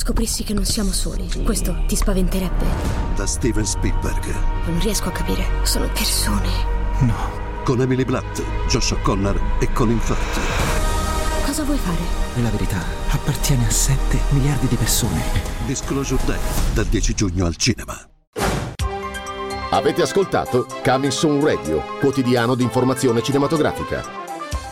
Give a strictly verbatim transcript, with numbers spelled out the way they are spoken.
scoprissi che non siamo soli, questo ti spaventerebbe? Da Steven Spielberg. Non riesco a capire, sono persone. No. Con Emily Blunt, Josh O'Connor e Colin Firth. Cosa vuoi fare? E la verità appartiene a sette miliardi di persone. Disclosure Day, dal dieci giugno al cinema. Avete ascoltato Coming Soon Radio, quotidiano di informazione cinematografica.